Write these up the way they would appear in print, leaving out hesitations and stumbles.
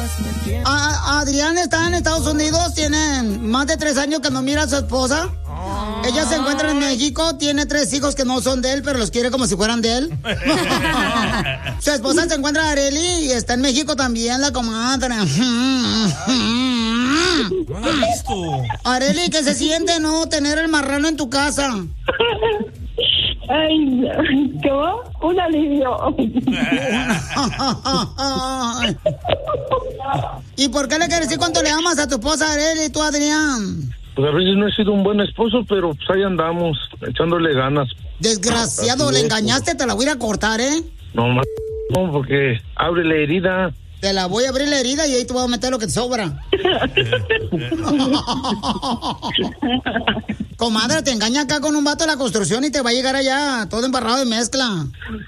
Adrián está en Estados Unidos, tiene más de 3 años que no mira a su esposa. Ella se encuentra en México, tiene 3 hijos que no son de él, pero los quiere como si fueran de él. Su esposa se encuentra en Arely y está en México también, la comadre. No lo he visto. Arely, ¿qué se siente no tener el marrano en tu casa? Ay, ¿cómo? Un alivio. ¿Y por qué le quieres decir cuánto le amas a tu esposa Arely y tú, Adrián? Pues a veces no he sido un buen esposo, pero pues ahí andamos, echándole ganas. Desgraciado, le engañaste, te la voy a ir a cortar, ¿eh? No, no, porque abre la herida. Te la voy a abrir la herida y ahí te voy a meter lo que te sobra. Comadre, te engaña acá con un vato de la construcción y te va a llegar allá todo embarrado de mezcla.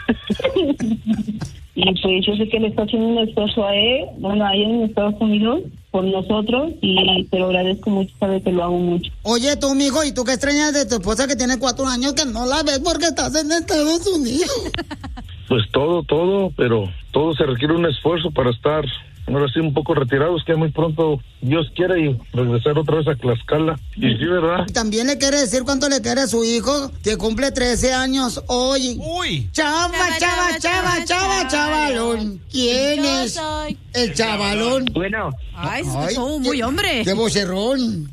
Y pues yo sé que le está haciendo un esfuerzo a él, bueno, ahí en Estados Unidos, por nosotros, y te lo agradezco mucho, sabes que lo hago mucho. Oye, tú, mijo, ¿y tú qué extrañas de tu esposa que tiene 4 años que no la ves porque estás en Estados Unidos? Pues todo, pero todo se requiere un esfuerzo para estar, ahora sí, un poco retirados, que muy pronto Dios quiera y regresar otra vez a Tlaxcala. Y sí, ¿verdad? También le quiere decir cuánto le quiere a su hijo, que cumple 13 años hoy. ¡Uy! Chavalón. ¿Quién es? Soy el chavalón. Bueno. Ay, se escuchó muy hombre. ¡Qué vocerrón!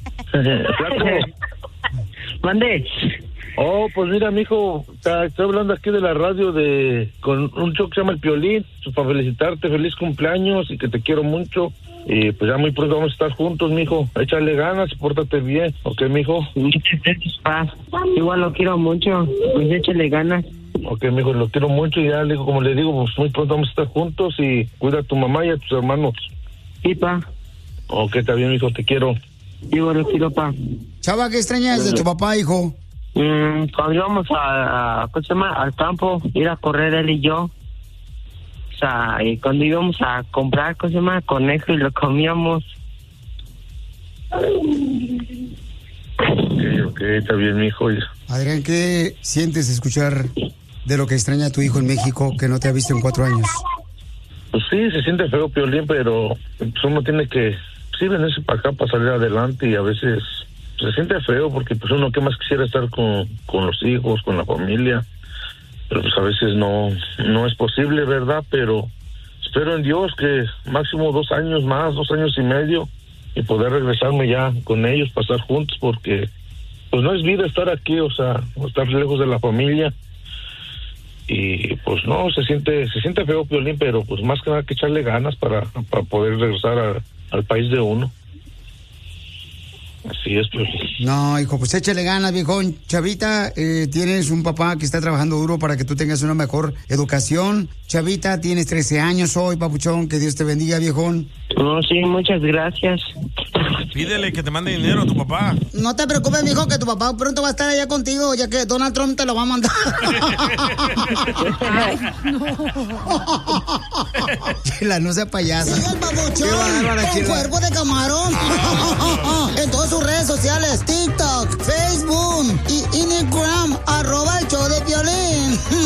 Mande. Oh, pues mira, mijo, estoy hablando aquí de la radio con un show que se llama El Piolín, para felicitarte, feliz cumpleaños y que te quiero mucho. Y pues ya muy pronto vamos a estar juntos, mijo. Échale ganas, pórtate bien, ¿ok, mijo? Muchas gracias, pa. Igual lo quiero mucho, pues échale ganas. Ok, mijo, lo quiero mucho y ya, como le digo, pues muy pronto vamos a estar juntos y cuida a tu mamá y a tus hermanos. Sí, pa. Ok, está bien, mijo, te quiero. Igual lo quiero, pa. Chava, ¿qué extrañas de tu papá, hijo? Cuando íbamos al campo, ir a correr él y yo. O sea, y cuando íbamos a comprar, conejo y lo comíamos. Ok, está bien, mijo. Adrián, ¿qué sientes escuchar de lo que extraña a tu hijo en México que no te ha visto en 4 años? Pues sí, se siente feo, Piolín, pero pues uno tiene que, sí, venirse para acá para salir adelante y a veces se siente feo porque pues uno que más quisiera estar con los hijos, con la familia, pero pues a veces no es posible, ¿verdad? Pero espero en Dios que máximo 2 años más, 2 años y medio y poder regresarme ya con ellos, pasar juntos, porque pues no es vida estar aquí, o sea, estar lejos de la familia. Y pues no, se siente feo, Piolín, pero pues más que nada que echarle ganas para poder regresar al país de uno. Así es, Piolín. No, hijo, pues échale ganas, viejón. Chavita, tienes un papá que está trabajando duro para que tú tengas una mejor educación. Chavita, tienes 13 años hoy, papuchón, que Dios te bendiga, viejón. No, sí, muchas gracias. Pídele que te mande dinero a tu papá. No te preocupes, mijo, que tu papá pronto va a estar allá contigo, ya que Donald Trump te lo va a mandar. Ay, no. Chela, no sea payasa. Sigue el babuchón con cuerpo de camarón. En todas sus redes sociales, TikTok, Facebook y Instagram, @el show de Piolín.